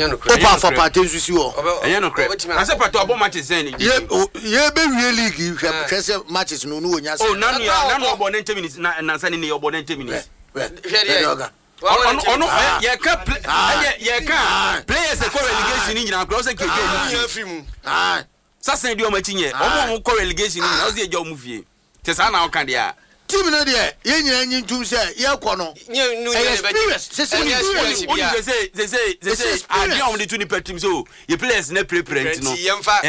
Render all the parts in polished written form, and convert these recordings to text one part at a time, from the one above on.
Opa for party nsusi wo. Enye no crap. I say part abo matches say ni. Ye be wie league hwese matches no no onya say. Oh nanu obo 90 minutes na say ni obo 90 minutes. Ono ye ka players e ko relegation ni nyina cross keje ni afri mu. Sasen di o machinye omo ko relegation ni na o se eja o mu fie. Te sa na o kan dia. Team no there ye nyina nyintum say ye ko no. Experience. They say I dey on the 20 per team so your players na play no. Yemfa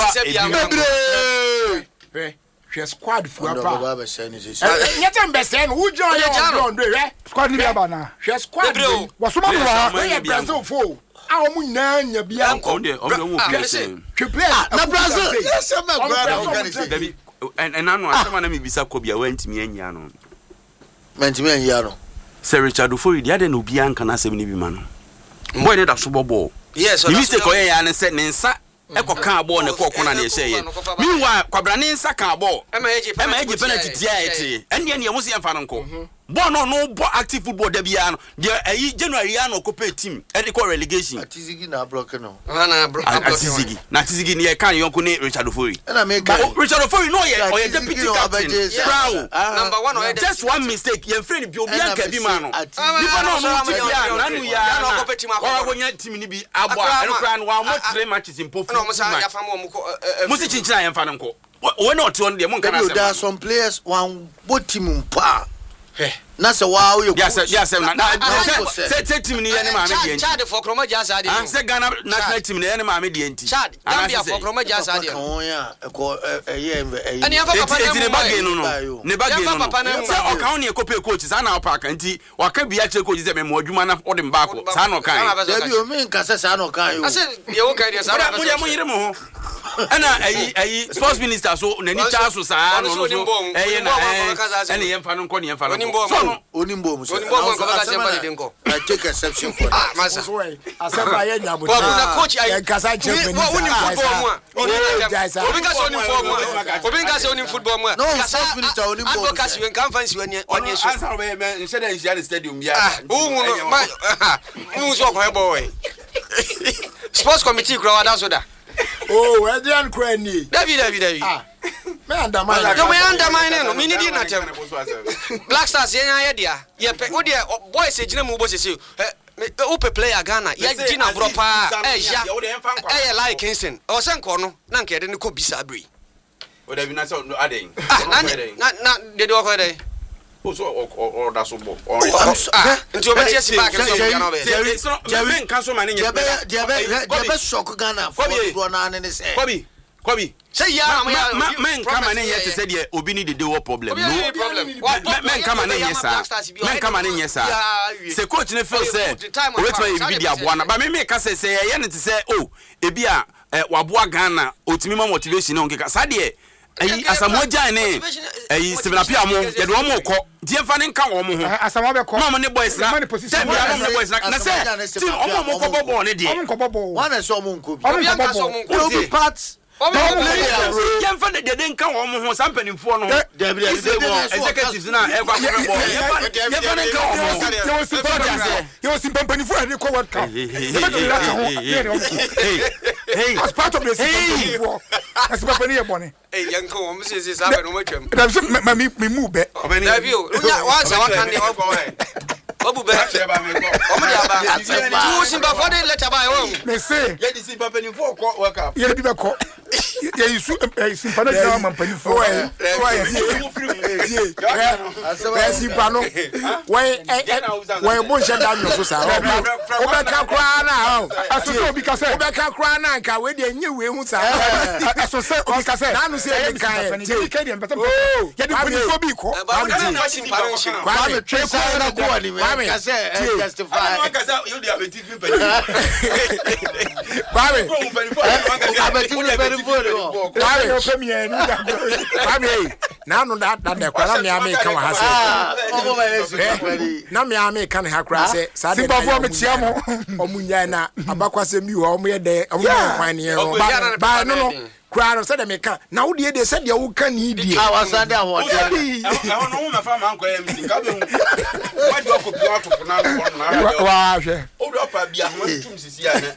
She squad for a baba be say ni say. Yet be say who join your squad ni aba na. She squad. Was some wa Brazil fo. A omu nyanya bia. On the omu play. She play Na Brazil. Yes, my brother. Baby and anu asema na me bisa ko bia wantimi anya no. Wantimi anya no. Sir Richard Ofori dia de no bia nka na asem ni bi ma no. Boy ne da so bobo. Yes, you mistake oye ya ne se ne nsa eko kan ball ne ko kona na ye hye ye. Meanwhile kwabra ne nsa kan ball. Ema eje penalty dia ete. Ene ne yemu se yemfa no nko. Ball no bo active football da bia no. De ayi January ya no ko pay team. E de ko relegation. Atizigi na block no. Na block. Atizigi. Na Atizigi ne kan yonko ne Richard Ofori. Na me kan. Richard Ofori no ye oye deputy captain. Number 1 oye just one mistake. Ye friend bi obi anka bi ma no. Nipa no no ti bia na nu ya. Na ko pay team akwa. Wa wonya team ni bi abo a eno kra no wa mo 3 matches in pofu. No mo sa ya fam mo ko. Musi chinchina ye mfa nko. We no to on de mo nka na say. There are some players one both team mpa. Na se wa wo yes say team ni ye ne ma me de enti. Chad for Kroma Jasa de. An say Ghana national team ni ye ne ma me de enti. Chad Gambia for Kroma Jasa de. Ani afa papa na ne bagay no. Ne bagay no. Say o kan ne ko pe coach sa na o pa kan ti wa ka bia che coach say me mo adwuma na o de mba ko sa na o kan. Dabi o me nka say sa na o kan yo. Ase ye wo kan dia sa na. Mo yire mo ho. Ana ayi sports minister so nani cha so sa no so na ene yemfa no nko ne yemfa no. Onimbo mu. Onimbo ko ka se mba de nko. I take exception for that. Masa. Asema ye nyabo. Na coach ayi. Kasa champion. Onim football mu. Obi ka se onim football mu. Obi ka se onim football mu. No, sports minister onimbo. Advocacy wen kan fancy onye so. Answer we me sheda in Share Stadium bia. No ma. Mu so ko boy. Sports committee kro wada so da. Oh, Adrian Krenny. David. Me undermine. No me undermine no. Me need na tem. Black Stars yen ya dia. Ye pe o dia boys e gina mu bo sese. O pe player Ghana. Ye gina bro pa. Ya like Kingston. O se nko no. Na nke de ne ko bisa abri. O da bi na so aden. Na de do ko de. O so o da so bo. Nti o be tie si back so Ghana be. Jerry kan so ma ne Jebe shock Ghana for do na ne say. Kobi. Say ya men come and here to say the obi need the problem. No men come and here sir. Men come and here sir. Say coach ne feel say wait for e be aboa na. But me ka say ye ne to say oh e bi a waboa Ghana otimi ma motivation on keka sa de ayi asamoja ne ayi Stephen Apia mo ye do mo ko die fa ne nka wo mo ho asamo be ko ma mo ne boys na tem ya mo ne boys na say team omo mo ko bobo ne de omo ko bobo one so mo nko bi omo ka so mo nko bi parts yem fa de nka wo mo ho sampanimfo no executives na e kwa kwa bo yem fa ne nka wo mo yo simpanimfo e ko world cup hey as part of the simpanimfo as pampani e bone hey yanko wo mo se sa be no mo twam da me move be David wa sa wa kan de Obu be omo dia ba tu simba for the letter by one me say ye di simba penifo ko world cup ye bi be ko ye isu simpa na jama mampanifo simpa no we bo nche da no so sa o be ka kwa na aso obi ka say o be ka kwa na nka we de nye we hu sa aso say obi ka say na no say e kan ye ke de mpata ye di penifo bi ko ba na simpa no shi kwa me tre kwa na ko ani me ka say justify ka say you dey abeti penifo Babe abeti penifo Why you pay me na no that kwara me ame kan wa ha se na me ame kan ha kra se sa de simple me tia mo omunya na abakwase mi wo omo ye de omo kwan ne ba no kra no se de me kan na wo de se de wo kan ni die awasande aho no wo me fa man kwa em singa be hu wa do ko bi auto na no na wa hwe o do pa bia mo tum sisi ya